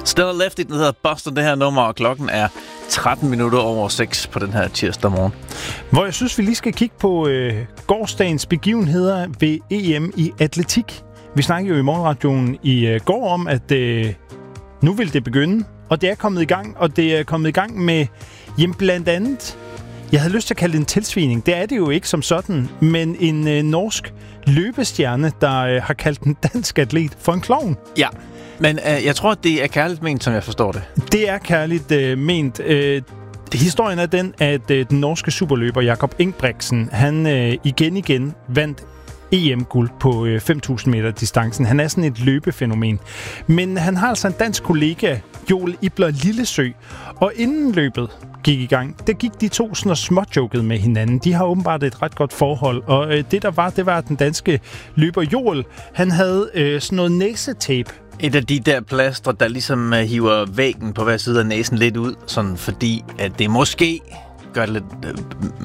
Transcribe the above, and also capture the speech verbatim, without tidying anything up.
Stella Lefty, den hedder Boston, det her nummer, og klokken er tretten minutter over seks på den her tirsdag morgen. Hvor jeg synes, vi lige skal kigge på øh, gårsdagens begivenheder ved E M i atletik. Vi snakkede jo i morgenradioen i øh, går om, at øh, nu vil det begynde, og det er kommet i gang, og det er kommet i gang med, jamen blandt andet, jeg havde lyst til at kalde det en tilsvining. Det er det jo ikke som sådan, men en øh, norsk løbestjerne, der øh, har kaldt en dansk atlet for en klovn. Ja, men øh, jeg tror, det er kærligt ment, som jeg forstår det. Det er kærligt øh, ment. Øh, historien er den, at øh, den norske superløber Jakob Ingebrigtsen, han øh, igen igen vandt E M-guld på øh, fem tusind meter distancen. Han er sådan et løbefænomen. Men han har altså en dansk kollega, Joel Ibler Lillesø, og inden løbet gik i gang, der gik de to sådan og småjokede med hinanden. De har åbenbart et ret godt forhold, og øh, det der var, det var, at den danske løber Joel, han havde øh, sådan noget næsetape. Et af de der plaster, der ligesom uh, hiver væggen på hver side af næsen lidt ud, sådan fordi at det måske gør det lidt uh,